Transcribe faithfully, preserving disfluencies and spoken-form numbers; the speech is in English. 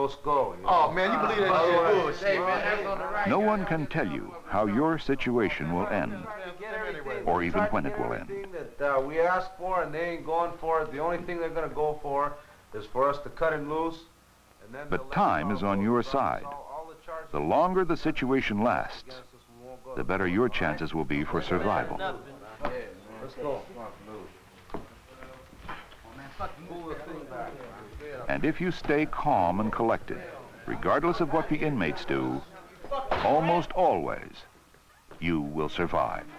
los go. You know? Oh, man, you believe that shit bullshit. Hey, man, that's on the right. No one can tell you how your situation will end, or even when it will end. That uh, we ask for, and they ain't going for it. The only thing they're going to go for is for us to cut it loose. And then But time is on your side. The longer the situation lasts, the better your chances will be for survival. Let's go. And if you stay calm and collected, regardless of what the inmates do, almost always, you will survive.